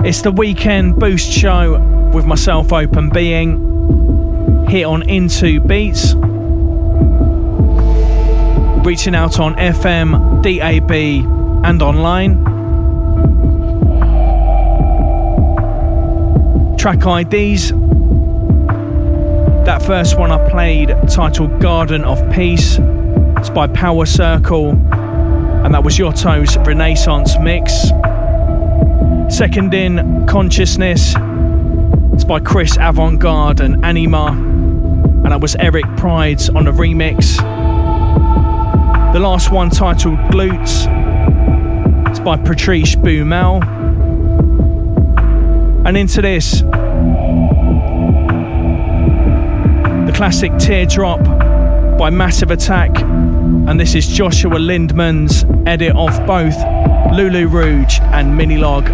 It's the weekend boost show with myself, Open Being, here on Into Beats. Reaching out on FM, DAB and online. Track IDs. That first one I played, titled Garden of Peace. It's by Power Circle, and that was Yotto's Renaissance mix. Second in, Consciousness. It's by Chris Avantgarde and Anima, and that was Eric Prides on a remix. The last one, titled Glutes. It's by Patrice Boumel. And into this, the classic Teardrop by Massive Attack, and this is Joshua Lindman's edit of both Lulu Rouge and Minilog.